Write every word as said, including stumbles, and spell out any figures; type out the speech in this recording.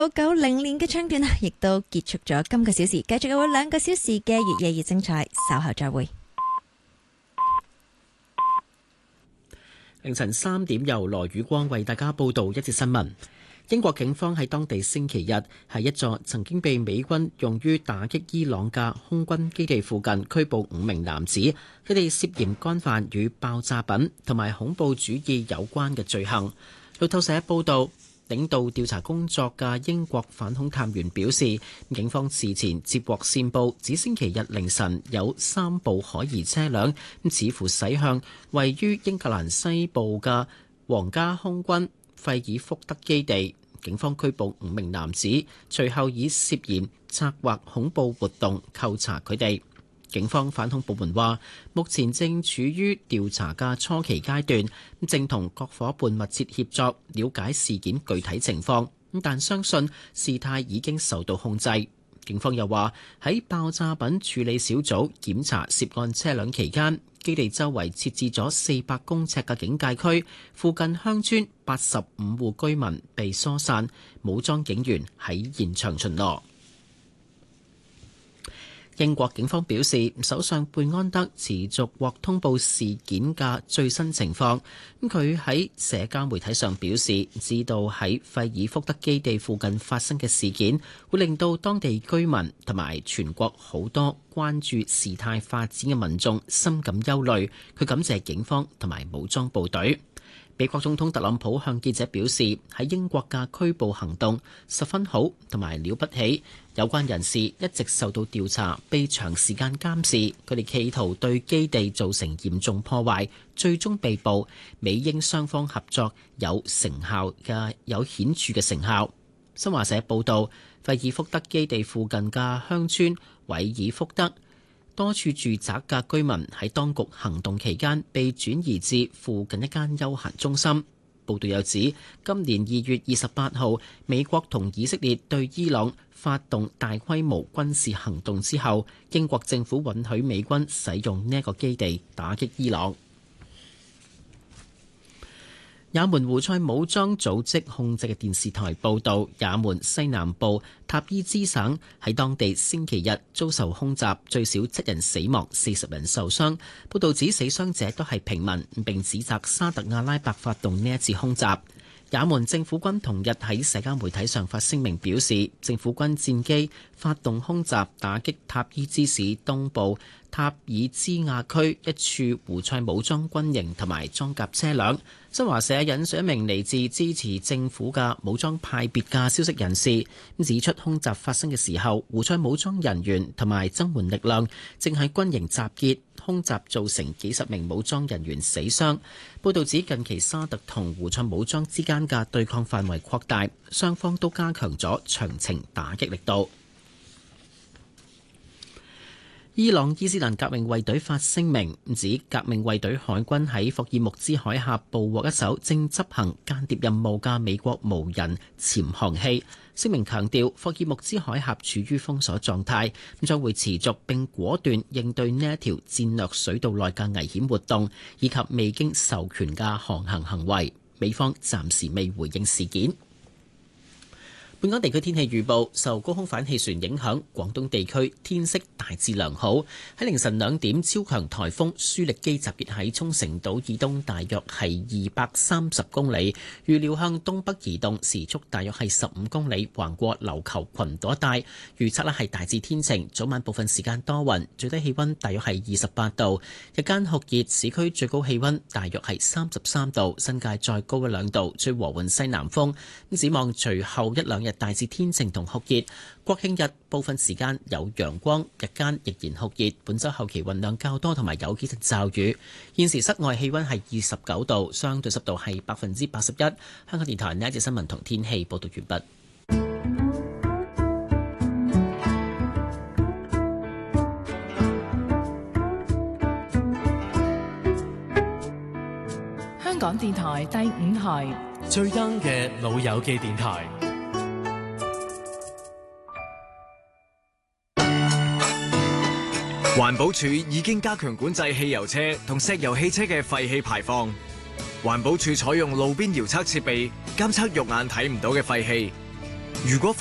九零年嘅唱段啊，亦都結束咗今個小時，繼續有兩個小時嘅越夜越精彩，稍後再會。 凌晨三點，由羅宇光為大家報道一節新聞。英國警方喺當地星期日喺一座曾經被美軍用於打擊伊朗嘅空軍基地附近拘捕五名男子，佢哋涉嫌干犯與爆炸品同埋恐怖主義有關嘅罪行。路透社報道，領導調查工作嘅英國反恐探員表示，警方事前接獲線報，指星期日凌晨有三部可疑車輛似乎駛向位於英格蘭西部嘅皇家空軍費爾福德基地。警方拘捕五名男子，隨後以涉嫌策劃恐怖活動扣查佢哋。警方反恐部門話，目前正處於調查嘅初期階段，正同各夥伴密切協作，了解事件具體情況，但相信事態已經受到控制。警方又話，喺爆炸品處理小組檢查涉案車輛期間，基地周圍設置咗四百公尺嘅警戒區，附近鄉村八十五戶居民被疏散，武裝警員喺現場巡邏。英國警方表示，首相貝安德持續獲通報事件嘅最新情況。咁佢喺社交媒體上表示，知道喺費爾福德基地附近發生嘅事件，會令到當地居民同埋全國好多關注事態發展嘅民眾深感憂慮。佢感謝警方同埋武裝部隊。美國總統特朗普向記者表示，喺英國嘅拘捕行動十分好同埋了不起，有關人士一直受到調查，被長時間監視，佢哋企圖對基地造成嚴重破壞，最終被捕。美英雙方合作有成效嘅，有顯著嘅成效。新華社報道，費爾福德基地附近嘅鄉村韋爾福德，多處住宅嘅居民喺當局行動期間被轉移至附近一間休閒中心。報道又指，今年二月二十八號，美國同以色列對伊朗發動大規模軍事行動之後，英國政府允許美軍使用呢一個基地打擊伊朗。也門胡塞武裝組織控制嘅電視台報導，也門西南部塔伊茲省喺當地星期日遭受空襲，最少七人死亡，四十人受傷。報導指死傷者都係平民，並指責沙特阿拉伯發動呢一次空襲。也門政府軍同日喺社交媒體上發聲明表示，政府軍戰機發動空襲，打擊塔伊茲市東部塔爾茲亞區一處胡塞武裝軍營同埋裝甲車輛。新華社引述一名嚟自支持政府嘅武裝派別嘅消息人士，指出空襲發生嘅時候，胡塞武裝人員同埋增援力量正喺軍營集結，空襲造成幾十名武裝人員死傷。報導指近期沙特同胡塞武裝之間嘅對抗範圍擴大，雙方都加強咗長程打擊力度。伊朗伊斯蘭革命衛隊發聲明，指革命衛隊海軍喺霍爾木茲海峽捕獲一艘正執行間諜任務嘅美國無人潛航器。聲明強調，霍爾木茲海峽處於封鎖狀態，咁將會持續並果斷應對呢一條戰略水道內嘅危險活動，以及未經授權嘅航行行為。美方暫時未回應事件。本港地區天氣預報，受高空反氣旋影響，廣東地區天色大致良好。喺凌晨兩點，超強颱風舒力基集結喺沖繩島以東，大約係二百三十公里，預料向東北移動，時速大約係十五公里，橫過琉球群島一帶。預測咧係大致天晴，早晚部分時間多雲，最低氣温大約係二十八度，日間酷熱，市區最高氣温大約係三十三度，新界再高一兩度，吹和緩西南風。咁展望隨後一兩日大致天晴同酷熱，國慶日部分時間有陽光，日間仍然酷熱。本週後期雲量較多，同埋有幾陣驟雨。現時室外氣溫係二十九度，相對濕度係百分之八十一。香港電台呢一節新聞同天氣報道完畢。 香港電台第五台最 young 嘅老友記電台。環保署已經加強管制汽油車同石油汽車嘅廢氣排放。環保署採用路邊遙測設備監測肉眼睇唔到嘅廢氣， 如果